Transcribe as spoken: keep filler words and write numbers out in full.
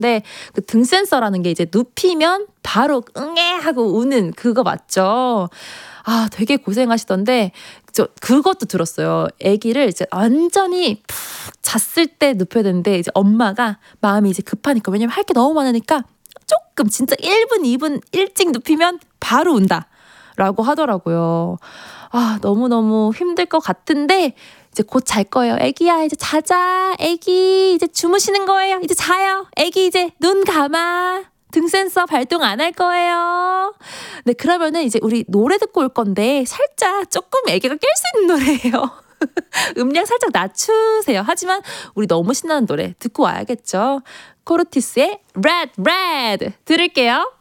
네, 그 등 센서라는 게 이제 눕히면 바로 응애 하고 우는 그거 맞죠? 아, 되게 고생하시던데 저 그것도 들었어요. 아기를 이제 완전히 푹 잤을 때 눕혀야 되는데 이제 엄마가 마음이 이제 급하니까 왜냐면 할 게 너무 많으니까 조금 진짜 일 분, 이 분 일찍 눕히면 바로 운다라고 하더라고요. 아, 너무너무 힘들 것 같은데 이제 곧 잘 거예요. 애기야 이제 자자. 애기 이제 주무시는 거예요. 이제 자요. 애기 이제 눈 감아. 등 센서 발동 안 할 거예요. 네, 그러면은 이제 우리 노래 듣고 올 건데 살짝 조금 애기가 깰 수 있는 노래예요. 음량 살짝 낮추세요. 하지만 우리 너무 신나는 노래 듣고 와야겠죠. 코르티스의 Red Red 들을게요.